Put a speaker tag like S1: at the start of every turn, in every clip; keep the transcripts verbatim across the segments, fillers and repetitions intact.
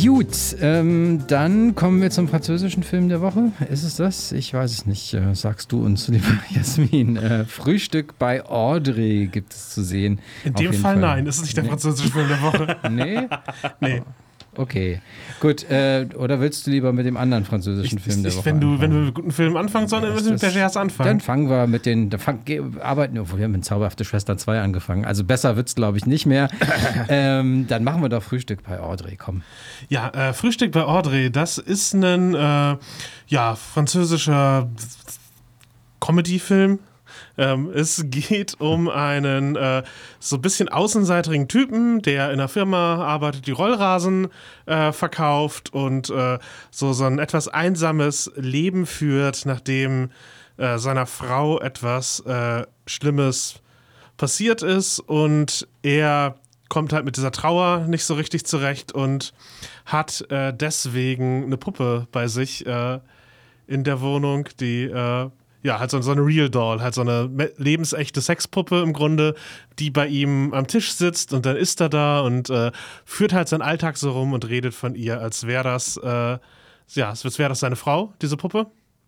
S1: Gut, ähm, dann kommen wir zum französischen Film der Woche. Ist es das? Ich weiß es nicht. Äh, sagst du uns, lieber Jasmin. Äh, Frühstück bei Audrey gibt es zu sehen.
S2: In dem Fall, Fall nein, ist es nicht der nee. französische Film der Woche.
S1: Nee?
S2: Nee.
S1: Okay, gut. Äh, oder willst du lieber mit dem anderen französischen
S2: ich,
S1: Film der
S2: ich,
S1: Woche
S2: wenn du,
S1: anfangen?
S2: Wenn wir mit guten Filmen anfangen sollen, dann müssen wir mit Bergers anfangen.
S1: Dann fangen wir mit den, dann fang, arbeiten, obwohl wir haben mit Zauberhafte Schwestern zwei angefangen. Also besser wird's, glaube ich, nicht mehr. ähm, dann machen wir doch Frühstück bei Audrey, komm.
S2: Ja, äh, Frühstück bei Audrey, das ist ein äh, ja, französischer Comedy-Film. Ähm, es geht um einen äh, so ein bisschen außenseitigen Typen, der in einer Firma arbeitet, die Rollrasen äh, verkauft und äh, so, so ein etwas einsames Leben führt, nachdem äh, seiner Frau etwas äh, Schlimmes passiert ist und er kommt halt mit dieser Trauer nicht so richtig zurecht und hat äh, deswegen eine Puppe bei sich äh, in der Wohnung, die äh, ja, halt so, so eine Real Doll, halt so eine lebensechte Sexpuppe im Grunde, die bei ihm am Tisch sitzt und dann ist er da und äh, führt halt seinen Alltag so rum und redet von ihr, als wäre das, äh, ja, als wäre das seine Frau, diese Puppe.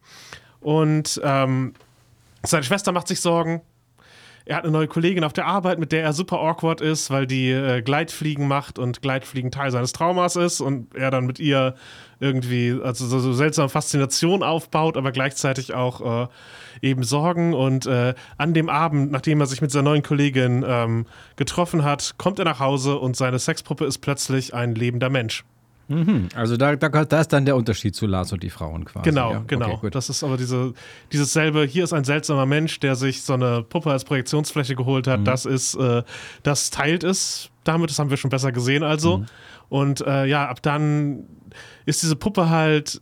S2: Und ähm, seine Schwester macht sich Sorgen. Er hat eine neue Kollegin auf der Arbeit, mit der er super awkward ist, weil die äh, Gleitfliegen macht und Gleitfliegen Teil seines Traumas ist und er dann mit ihr irgendwie also so, so seltsame Faszination aufbaut, aber gleichzeitig auch äh, eben Sorgen. Und äh, an dem Abend, nachdem er sich mit seiner neuen Kollegin ähm, getroffen hat, kommt er nach Hause und seine Sexpuppe ist plötzlich ein lebender Mensch.
S1: Mhm. Also da, da, da ist dann der Unterschied zu Lars und die Frauen quasi.
S2: Genau,
S1: ja?
S2: genau.
S1: Okay,
S2: das ist aber diese, dieses selbe, hier ist ein seltsamer Mensch, der sich so eine Puppe als Projektionsfläche geholt hat. Mhm. Das ist, äh, das teilt es damit, das haben wir schon besser gesehen also. Mhm. Und äh, ja, ab dann ist diese Puppe halt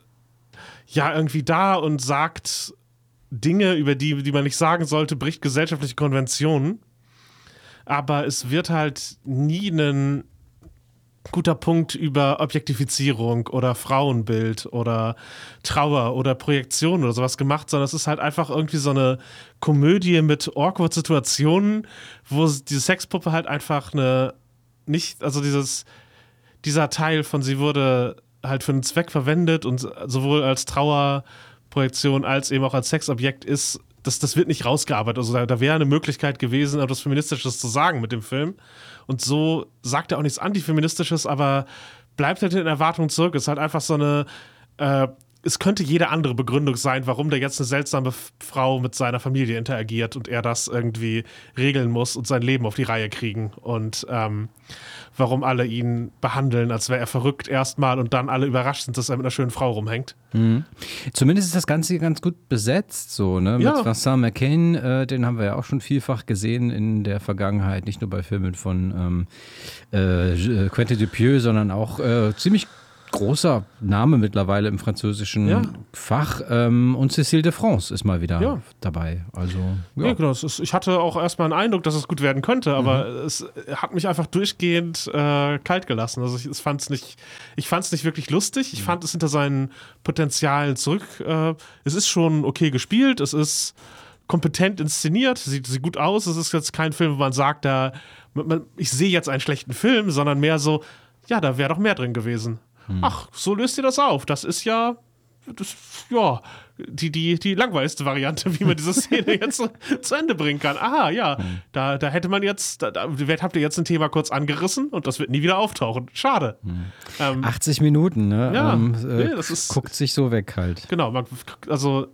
S2: ja irgendwie da und sagt Dinge, über die, die man nicht sagen sollte, bricht gesellschaftliche Konventionen. Aber es wird halt nie ein guter Punkt über Objektifizierung oder Frauenbild oder Trauer oder Projektion oder sowas gemacht, sondern es ist halt einfach irgendwie so eine Komödie mit awkward Situationen, wo diese Sexpuppe halt einfach eine nicht, also dieses dieser Teil von sie wurde halt für einen Zweck verwendet und sowohl als Trauerprojektion als eben auch als Sexobjekt ist, das, das wird nicht rausgearbeitet. Also da, da wäre eine Möglichkeit gewesen, etwas Feministisches zu sagen mit dem Film. Und so sagt er auch nichts Antifeministisches, aber bleibt halt in den Erwartungen zurück. Es ist halt einfach so eine, äh, es könnte jede andere Begründung sein, warum da jetzt eine seltsame Frau mit seiner Familie interagiert und er das irgendwie regeln muss und sein Leben auf die Reihe kriegen. Und ähm, warum alle ihn behandeln, als wäre er verrückt erstmal und dann alle überrascht sind, dass er mit einer schönen Frau rumhängt. Mhm.
S1: Zumindest ist das Ganze ganz gut besetzt, so, ne?
S2: Ja.
S1: Mit Vincent McCain, äh, den haben wir ja auch schon vielfach gesehen in der Vergangenheit, nicht nur bei Filmen von ähm, äh, Quentin Dupieux, sondern auch äh, ziemlich großer Name mittlerweile im französischen
S2: ja.
S1: Fach. Ähm, und Cécile de France ist mal wieder
S2: ja.
S1: dabei. Also,
S2: ja, ja genau. Es ist, ich hatte auch erstmal einen Eindruck, dass es gut werden könnte, aber mhm. es hat mich einfach durchgehend äh, kalt gelassen. Also ich, ich fand es nicht, ich fand's nicht wirklich lustig. Ich mhm. fand es hinter seinen Potenzialen zurück. Äh, es ist schon okay gespielt. Es ist kompetent inszeniert. Sieht, sieht gut aus. Es ist jetzt kein Film, wo man sagt, da, man, ich sehe jetzt einen schlechten Film, sondern mehr so, ja, da wäre doch mehr drin gewesen. Ach, so löst ihr das auf. Das ist ja, das, ja, die, die, die langweiligste Variante, wie man diese Szene jetzt zu, zu Ende bringen kann. Aha, ja, mhm. da, da hätte man jetzt, da, da habt ihr jetzt ein Thema kurz angerissen und das wird nie wieder auftauchen. Schade.
S1: Mhm. Ähm, achtzig Minuten, ne?
S2: Ja,
S1: ähm, äh,
S2: nee, das ist,
S1: guckt sich so weg halt.
S2: Genau, man, also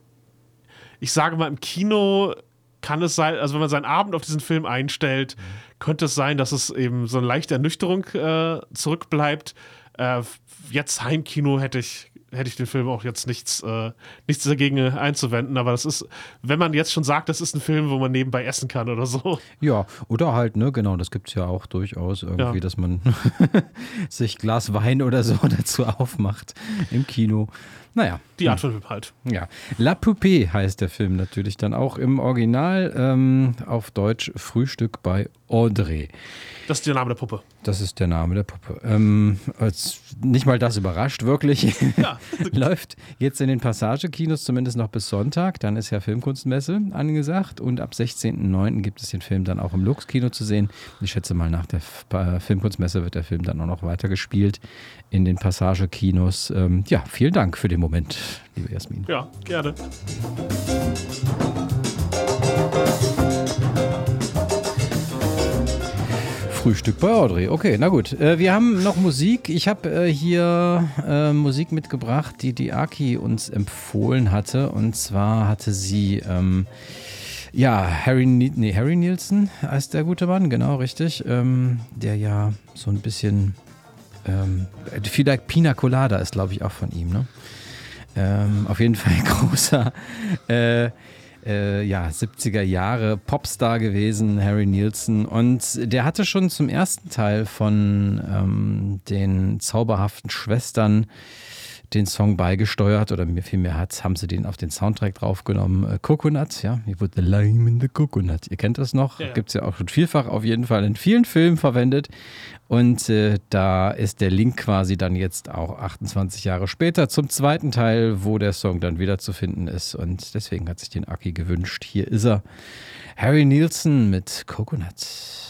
S2: ich sage mal, im Kino kann es sein, also wenn man seinen Abend auf diesen Film einstellt, mhm. könnte es sein, dass es eben so eine leichte Ernüchterung äh, zurückbleibt. Äh, jetzt Heimkino hätte ich, hätte ich den Film auch jetzt nichts, äh, nichts dagegen einzuwenden, aber das ist, wenn man jetzt schon sagt, das ist ein Film, wo man nebenbei essen kann oder so.
S1: Ja, oder halt, ne, genau, das gibt es ja auch durchaus irgendwie, ja. dass man sich Glas Wein oder so dazu aufmacht im Kino. Naja.
S2: Die Art von Film halt.
S1: Ja. La Poupée heißt der Film natürlich dann auch im Original, ähm, auf Deutsch Frühstück bei Audrey.
S2: Das ist der Name der Puppe.
S1: Das ist der Name der Puppe. Ähm, als, nicht mal das überrascht, wirklich.
S2: Ja.
S1: Läuft jetzt in den Passagekinos zumindest noch bis Sonntag. Dann ist ja Filmkunstmesse angesagt. Und ab sechzehnten neunten gibt es den Film dann auch im Lux-Kino zu sehen. Ich schätze mal, nach der F- äh, Filmkunstmesse wird der Film dann auch noch weitergespielt in den Passagekinos. Ähm, ja, vielen Dank für den Moment, liebe Jasmin.
S2: Ja, gerne.
S1: Frühstück bei Audrey. Okay, na gut. Äh, wir haben noch Musik. Ich habe äh, hier äh, Musik mitgebracht, die die Aki uns empfohlen hatte. Und zwar hatte sie, ähm, ja, Harry, nee, Harry Nilsson heißt der gute Mann, genau, richtig. Ähm, der ja so ein bisschen, ähm, vielleicht Pina Colada ist, glaube ich, auch von ihm, ne? Ähm, auf jeden Fall ein großer, äh, Äh, ja, siebziger Jahre Popstar gewesen, Harry Nilsson. Und der hatte schon zum ersten Teil von ähm, den zauberhaften Schwestern den Song beigesteuert, oder vielmehr hat, haben sie den auf den Soundtrack draufgenommen. Äh, Coconut, ja, hier wurde The Lime in the Coconut. Ihr kennt das noch,
S2: ja, ja.
S1: Gibt es ja auch schon vielfach auf jeden Fall in vielen Filmen verwendet. Und äh, da ist der Link quasi dann jetzt auch achtundzwanzig Jahre später zum zweiten Teil, wo der Song dann wieder zu finden ist. Und deswegen hat sich den Aki gewünscht. Hier ist er. Harry Nilsson mit Coconut.